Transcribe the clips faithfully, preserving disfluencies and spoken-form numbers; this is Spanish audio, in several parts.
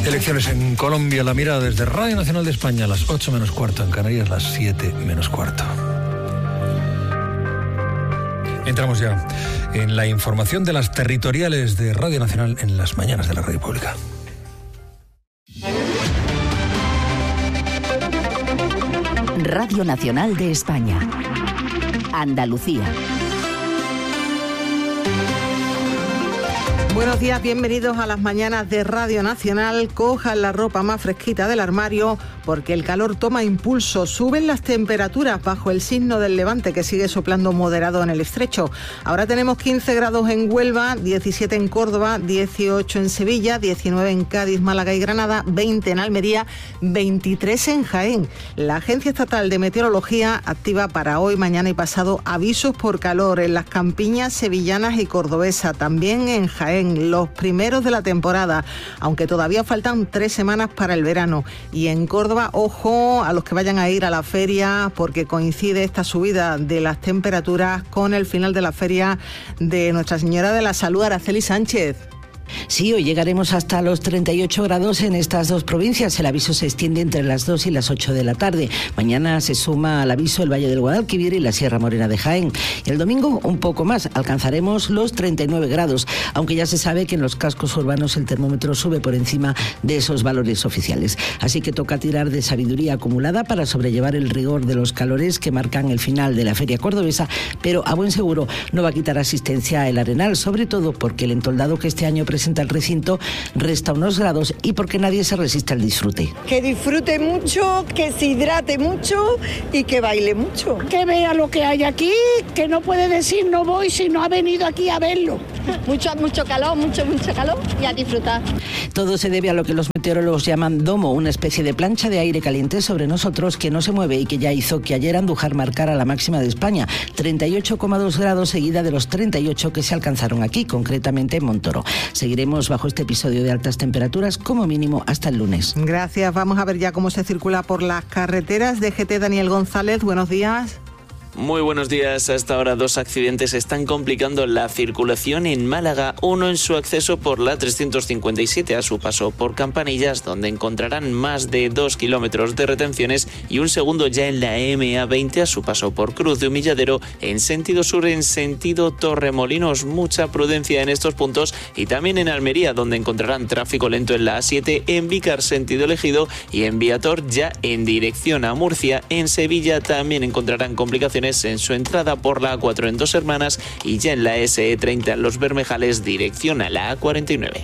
Elecciones en Colombia, la mirada desde Radio Nacional de España, a las ocho menos cuarto, en Canarias, las siete menos cuarto. Entramos ya en la información de las territoriales de Radio Nacional en las mañanas de la Radio Pública. Radio Nacional de España. Andalucía. Buenos días, bienvenidos a las mañanas de Radio Nacional. Cojan la ropa más fresquita del armario porque el calor toma impulso. Suben las temperaturas bajo el signo del levante que sigue soplando moderado en el estrecho. Ahora tenemos quince grados en Huelva, diecisiete en Córdoba, dieciocho en Sevilla, diecinueve en Cádiz, Málaga y Granada, veinte en Almería, veintitrés en Jaén. La Agencia Estatal de Meteorología activa para hoy, mañana y pasado avisos por calor en las campiñas sevillanas y cordobesa, también en Jaén, los primeros de la temporada, aunque todavía faltan tres semanas para el verano. Y en Córdoba, ojo a los que vayan a ir a la feria, porque coincide esta subida de las temperaturas con el final de la feria de Nuestra Señora de la Salud. Araceli Sánchez. Sí, hoy llegaremos hasta los treinta y ocho grados en estas dos provincias. El aviso se extiende entre las dos y las ocho de la tarde. Mañana se suma al aviso el Valle del Guadalquivir y la Sierra Morena de Jaén. Y el domingo un poco más, alcanzaremos los treinta y nueve grados, aunque ya se sabe que en los cascos urbanos el termómetro sube por encima de esos valores oficiales. Así que toca tirar de sabiduría acumulada para sobrellevar el rigor de los calores que marcan el final de la feria cordobesa, pero a buen seguro no va a quitar asistencia el Arenal, sobre todo porque el entoldado que este año presenta el recinto resta unos grados y porque nadie se resiste al disfrute. Que disfrute mucho, que se hidrate mucho y que baile mucho. Que vea lo que hay aquí, que no puede decir no voy si no ha venido aquí a verlo. Mucho, mucho calor, mucho, mucho calor y a disfrutar. Todo se debe a lo que los meteorólogos llaman domo, una especie de plancha de aire caliente sobre nosotros que no se mueve y que ya hizo que ayer Andújar marcara la máxima de España, treinta y ocho coma dos grados, seguida de los treinta y ocho que se alcanzaron aquí, concretamente en Montoro. Seguiremos bajo este episodio de altas temperaturas como mínimo hasta el lunes. Gracias. Vamos a ver ya cómo se circula por las carreteras. D G T Daniel González, buenos días. Muy buenos días. Hasta ahora dos accidentes están complicando la circulación en Málaga. Uno en su acceso por la trescientos cincuenta y siete a su paso por Campanillas, donde encontrarán más de dos kilómetros de retenciones, y un segundo ya en la M A veinte a su paso por Cruz de Humilladero en sentido sur, en sentido Torremolinos. Mucha prudencia en estos puntos, y también en Almería, donde encontrarán tráfico lento en la A siete, en Vícar sentido Ejido y en Viator ya en dirección a Murcia. En Sevilla también encontrarán complicaciones en su entrada por la A cuatro en Dos Hermanas y ya en la S E treinta en Los Bermejales, dirección a la A cuarenta y nueve.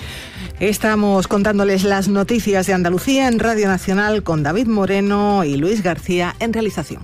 Estamos contándoles las noticias de Andalucía en Radio Nacional con David Moreno y Luis García en realización.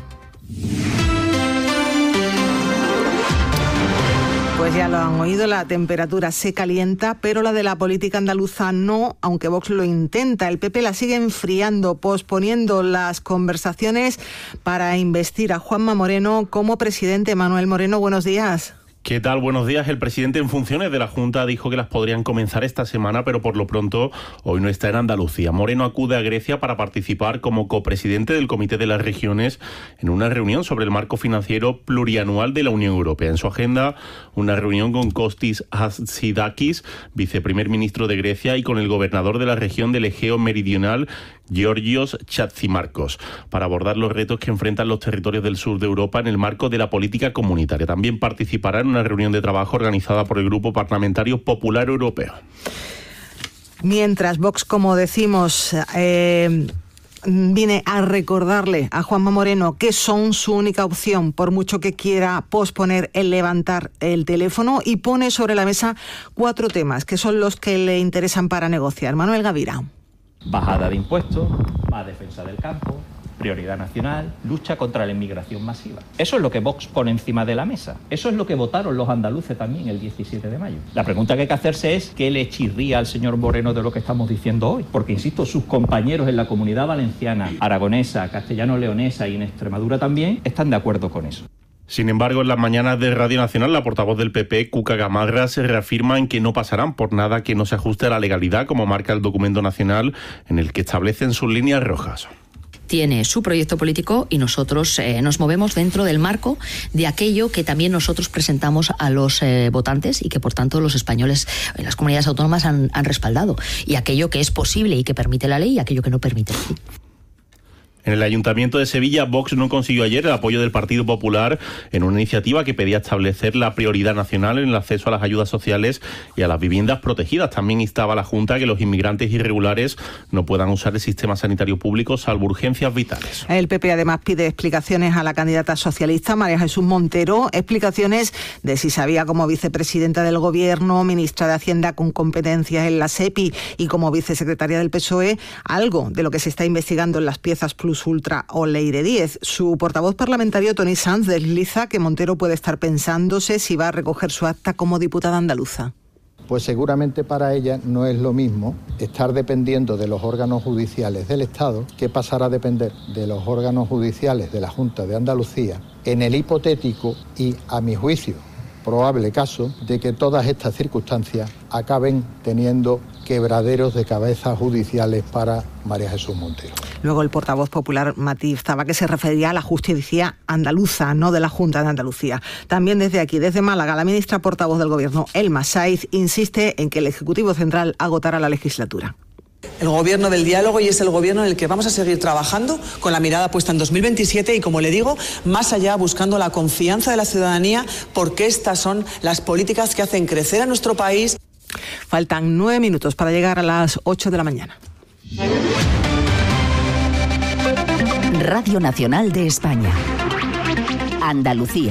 Pues ya lo han oído, la temperatura se calienta, pero la de la política andaluza no, aunque Vox lo intenta. El P P la sigue enfriando, posponiendo las conversaciones para investir a Juanma Moreno como presidente. Manuel Moreno, buenos días. ¿Qué tal? Buenos días. El presidente en funciones de la Junta dijo que las podrían comenzar esta semana, pero por lo pronto hoy no está en Andalucía. Moreno acude a Grecia para participar como copresidente del Comité de las Regiones en una reunión sobre el marco financiero plurianual de la Unión Europea. En su agenda, una reunión con Kostis Hatzidakis, viceprimer ministro de Grecia, y con el gobernador de la región del Egeo Meridional, Georgios Chatzimarkos, para abordar los retos que enfrentan los territorios del sur de Europa en el marco de la política comunitaria. También participará en una reunión de trabajo organizada por el Grupo Parlamentario Popular Europeo. Mientras Vox, como decimos, eh, viene a recordarle a Juanma Moreno que son su única opción, por mucho que quiera posponer el levantar el teléfono, y pone sobre la mesa cuatro temas que son los que le interesan para negociar. Manuel Gavira. Bajada de impuestos, más defensa del campo, prioridad nacional, lucha contra la inmigración masiva. Eso es lo que Vox pone encima de la mesa. Eso es lo que votaron los andaluces también el diecisiete de mayo. La pregunta que hay que hacerse es ¿qué le chirría al señor Moreno de lo que estamos diciendo hoy? Porque, insisto, sus compañeros en la Comunidad Valenciana, aragonesa, castellano-leonesa y en Extremadura también están de acuerdo con eso. Sin embargo, en las mañanas de Radio Nacional, la portavoz del P P, Cuca Gamarra, se reafirma en que no pasarán por nada que no se ajuste a la legalidad, como marca el documento nacional en el que establecen sus líneas rojas. tiene su proyecto político y nosotros eh, nos movemos dentro del marco de aquello que también nosotros presentamos a los eh, votantes y que por tanto los españoles en las comunidades autónomas han, han respaldado, y aquello que es posible y que permite la ley y aquello que no permite la ley. En el Ayuntamiento de Sevilla, Vox no consiguió ayer el apoyo del Partido Popular en una iniciativa que pedía establecer la prioridad nacional en el acceso a las ayudas sociales y a las viviendas protegidas. También instaba a la Junta a que los inmigrantes irregulares no puedan usar el sistema sanitario público salvo urgencias vitales. El P P además pide explicaciones a la candidata socialista María Jesús Montero, explicaciones de si sabía como vicepresidenta del Gobierno, ministra de Hacienda con competencias en la SEPI y como vicesecretaria del P S O E, algo de lo que se está investigando en las piezas Plus Ultra o Leire diez. Su portavoz parlamentario, Tony Sanz, desliza que Montero puede estar pensándose si va a recoger su acta como diputada andaluza. Pues seguramente para ella no es lo mismo estar dependiendo de los órganos judiciales del Estado que pasar a depender de los órganos judiciales de la Junta de Andalucía en el hipotético y, a mi juicio, probable caso de que todas estas circunstancias acaben teniendo quebraderos de cabeza judiciales para María Jesús Montero. Luego el portavoz popular matizaba que se refería a la justicia andaluza, no de la Junta de Andalucía. También desde aquí, desde Málaga, la ministra portavoz del Gobierno, Elma Saiz, insiste en que el Ejecutivo Central agotará la legislatura. El gobierno del diálogo, y es el gobierno en el que vamos a seguir trabajando con la mirada puesta en dos mil veintisiete y, como le digo, más allá, buscando la confianza de la ciudadanía, porque estas son las políticas que hacen crecer a nuestro país. Faltan nueve minutos para llegar a las ocho de la mañana. Radio Nacional de España. Andalucía.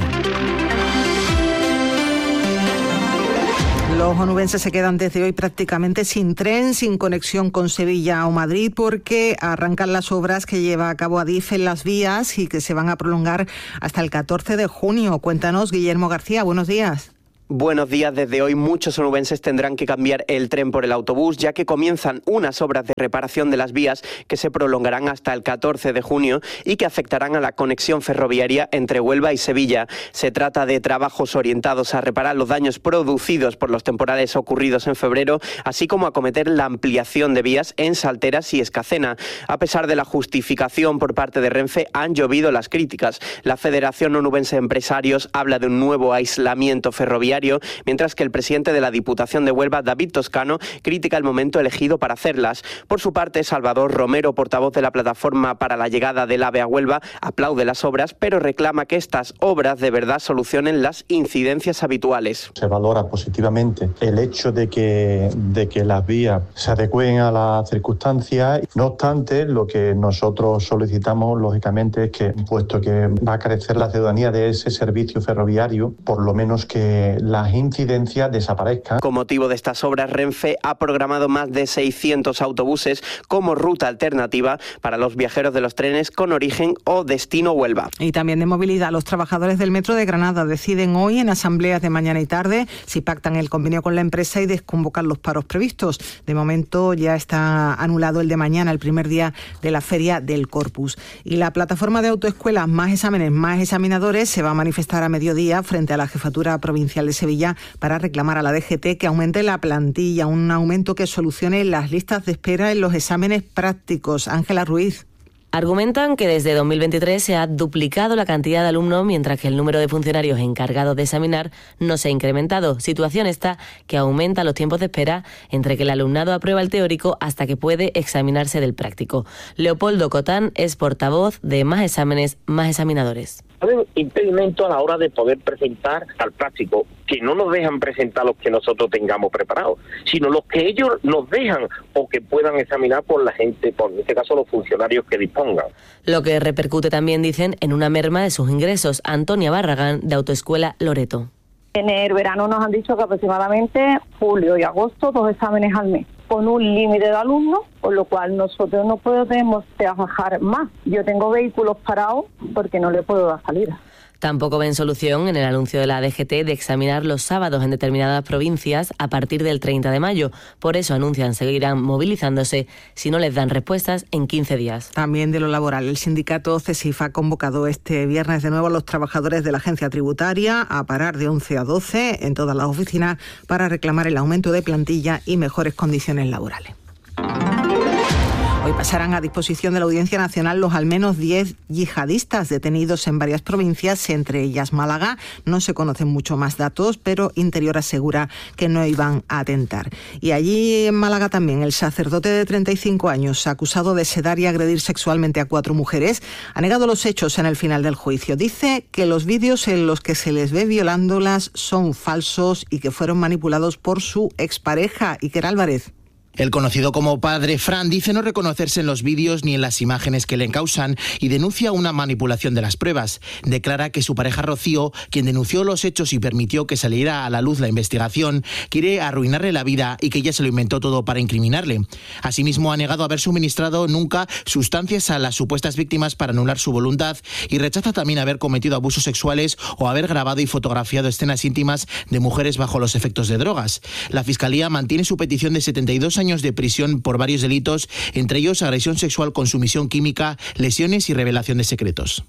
Los onubenses se quedan desde hoy prácticamente sin tren, sin conexión con Sevilla o Madrid, porque arrancan las obras que lleva a cabo Adif en las vías y que se van a prolongar hasta el catorce de junio. Cuéntanos, Guillermo García, buenos días. Buenos días. Desde hoy muchos onubenses tendrán que cambiar el tren por el autobús, ya que comienzan unas obras de reparación de las vías que se prolongarán hasta el catorce de junio y que afectarán a la conexión ferroviaria entre Huelva y Sevilla. Se trata de trabajos orientados a reparar los daños producidos por los temporales ocurridos en febrero, así como a acometer la ampliación de vías en Salteras y Escacena. A pesar de la justificación por parte de Renfe, han llovido las críticas. La Federación Onubense de Empresarios habla de un nuevo aislamiento ferroviario, mientras que el presidente de la Diputación de Huelva, David Toscano, critica el momento elegido para hacerlas. Por su parte, Salvador Romero, portavoz de la Plataforma para la Llegada del AVE a Huelva, aplaude las obras, pero reclama que estas obras de verdad solucionen las incidencias habituales. Se valora positivamente el hecho de que, de que las vías se adecúen a las circunstancias. No obstante, lo que nosotros solicitamos, lógicamente, es que, puesto que va a carecer la ciudadanía de ese servicio ferroviario, por lo menos que las incidencias desaparezcan. Con motivo de estas obras, Renfe ha programado más de seiscientos autobuses como ruta alternativa para los viajeros de los trenes con origen o destino Huelva. Y también de movilidad, los trabajadores del Metro de Granada deciden hoy en asambleas de mañana y tarde si pactan el convenio con la empresa y desconvocan los paros previstos. De momento ya está anulado el de mañana, el primer día de la Feria del Corpus. Y la plataforma de autoescuelas Más Exámenes, Más Examinadores se va a manifestar a mediodía frente a la Jefatura Provincial de Sevilla para reclamar a la D G T que aumente la plantilla, un aumento que solucione las listas de espera en los exámenes prácticos. Ángela Ruiz. Argumentan que desde dos mil veintitrés se ha duplicado la cantidad de alumnos, mientras que el número de funcionarios encargados de examinar no se ha incrementado. Situación esta que aumenta los tiempos de espera entre que el alumnado aprueba el teórico hasta que puede examinarse del práctico. Leopoldo Cotán es portavoz de Más Exámenes, Más Examinadores. Hay un impedimento a la hora de poder presentar al práctico, que no nos dejan presentar los que nosotros tengamos preparados, sino los que ellos nos dejan o que puedan examinar por la gente, por en este caso los funcionarios que dispongan. Lo que repercute también, dicen, en una merma de sus ingresos. Antonia Barragán, de Autoescuela Loreto. En el verano nos han dicho que aproximadamente julio y agosto dos exámenes al mes, con un límite de alumnos, por lo cual nosotros no podemos trabajar más. Yo tengo vehículos parados porque no le puedo dar salida. Tampoco ven solución en el anuncio de la D G T de examinar los sábados en determinadas provincias a partir del treinta de mayo. Por eso anuncian seguirán movilizándose si no les dan respuestas en quince días. También de lo laboral, el sindicato CESIF ha convocado este viernes de nuevo a los trabajadores de la agencia tributaria a parar de once a doce en todas las oficinas para reclamar el aumento de plantilla y mejores condiciones laborales. Hoy pasarán a disposición de la Audiencia Nacional los al menos diez yihadistas detenidos en varias provincias, entre ellas Málaga. No se conocen mucho más datos, pero Interior asegura que no iban a atentar. Y allí en Málaga también el sacerdote de treinta y cinco años, acusado de sedar y agredir sexualmente a cuatro mujeres, ha negado los hechos en el final del juicio. Dice que los vídeos en los que se les ve violándolas son falsos y que fueron manipulados por su expareja, Iker Álvarez. El conocido como padre Fran dice no reconocerse en los vídeos ni en las imágenes que le encausan y denuncia una manipulación de las pruebas. Declara que su pareja Rocío, quien denunció los hechos y permitió que saliera a la luz la investigación, quiere arruinarle la vida y que ella se lo inventó todo para incriminarle. Asimismo, ha negado haber suministrado nunca sustancias a las supuestas víctimas para anular su voluntad y rechaza también haber cometido abusos sexuales o haber grabado y fotografiado escenas íntimas de mujeres bajo los efectos de drogas. La Fiscalía mantiene su petición de setenta y dos años de prisión por varios delitos, entre ellos agresión sexual con sumisión química, lesiones y revelación de secretos.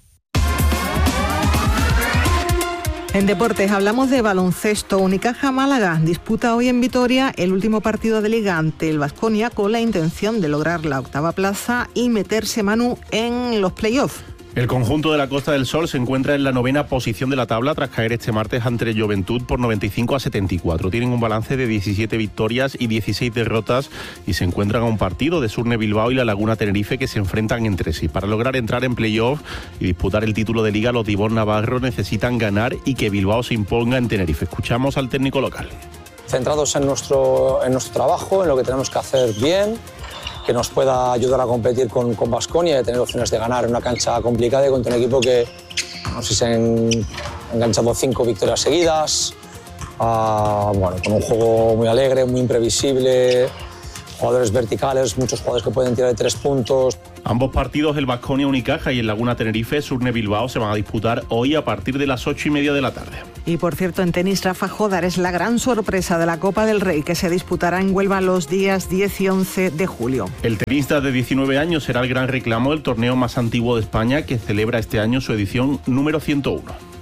En deportes hablamos de baloncesto. Unicaja Málaga disputa hoy en Vitoria el último partido de Liga ante el Baskonia con la intención de lograr la octava plaza y meterse, Manu, en los playoffs. El conjunto de la Costa del Sol se encuentra en la novena posición de la tabla tras caer este martes ante el Juventud por noventa y cinco a setenta y cuatro. Tienen un balance de diecisiete victorias y dieciséis derrotas y se encuentran a un partido de Surne Bilbao y la Laguna Tenerife que se enfrentan entre sí. Para lograr entrar en playoff y disputar el título de Liga, los Dibón Navarro necesitan ganar y que Bilbao se imponga en Tenerife. Escuchamos al técnico local. Centrados en nuestro, en nuestro trabajo, en lo que tenemos que hacer bien, que nos pueda ayudar a competir con con Baskonia y tener opciones de ganar en una cancha complicada y contra un equipo que no sé si se han enganchado cinco victorias seguidas, uh, bueno, con un juego muy alegre, muy imprevisible, jugadores verticales, muchos jugadores que pueden tirar de tres puntos. Ambos partidos, el Baskonia Unicaja y el Laguna Tenerife Surne Bilbao, se van a disputar hoy a partir de las ocho y media de la tarde. Y por cierto, en tenis, Rafa Jodar es la gran sorpresa de la Copa del Rey, que se disputará en Huelva los días diez y once de julio. El tenista de diecinueve años será el gran reclamo del torneo más antiguo de España, que celebra este año su edición número ciento uno.